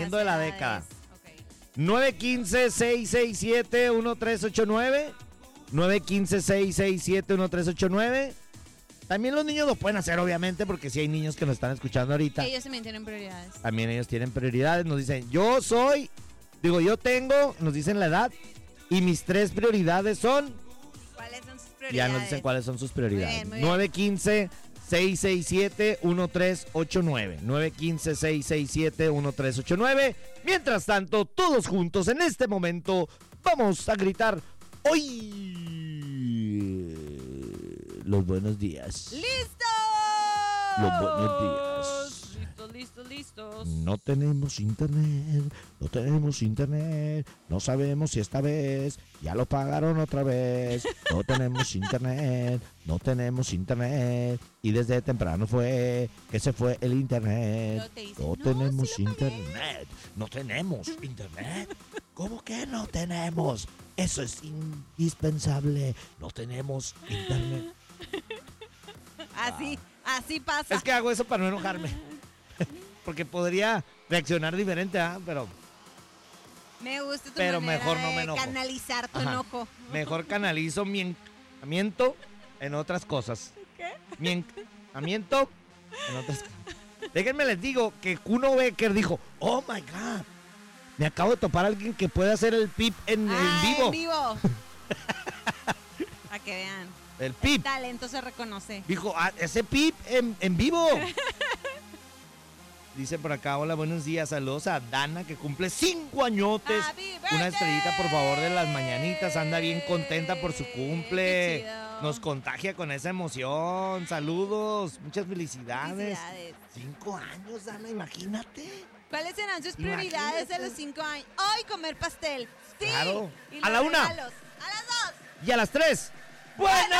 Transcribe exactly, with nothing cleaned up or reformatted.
de la década. nueve uno cinco, seis seis siete, uno tres ocho nueve. nueve uno cinco, seis seis siete, uno tres ocho nueve. También los niños lo pueden hacer, obviamente, porque si hay niños que nos están escuchando ahorita. Ellos también tienen prioridades. También ellos tienen prioridades. Nos dicen, yo soy, digo, yo tengo, nos dicen la edad, y mis tres prioridades son. ¿Cuáles son sus prioridades? Ya nos dicen cuáles son sus prioridades. Muy bien, muy bien. nueve uno cinco, seis seis siete, uno tres ocho nueve. nueve uno cinco, seis seis siete, uno tres ocho nueve. Mientras tanto, todos juntos en este momento vamos a gritar hoy los buenos días. ¡Listo! Los buenos días. Listos, listos, listos. No tenemos internet, no tenemos internet, no sabemos si esta vez ya lo pagaron otra vez. No tenemos internet, no tenemos internet, y desde temprano fue que se fue el internet. No te dicen, No "No, tenemos sí lo pagué". internet, no tenemos internet. ¿Cómo que no tenemos? Eso es indispensable, no tenemos internet. Así, así pasa. Es que hago eso para no enojarme. Porque podría reaccionar diferente, ¿ah? Pero Me gusta tu Pero manera mejor no me de enojo. canalizar tu Ajá. enojo. mejor canalizo mi encantamiento en otras cosas. ¿Qué? Mi encantamiento en otras cosas. Déjenme les digo que Kuno Becker dijo, oh my God, me acabo de topar a alguien que puede hacer el pip en, en Ah, vivo. en vivo. Para que vean. El El pip. talento se reconoce. Dijo, ah, ese pip en, en vivo. Dice por acá, hola, buenos días, saludos a Dana que cumple cinco añotes. Happy Una birthday. estrellita por favor de las mañanitas, anda bien contenta por su cumple. Qué chido. Nos contagia con esa emoción. Saludos, muchas felicidades. Felicidades. Cinco años, Dana, imagínate. ¿Cuáles serán sus prioridades Imagínate. de los cinco años? Hoy comer pastel. Sí. Claro. Y A los la una. regalos. A las dos. Y a las tres. ¡Buenos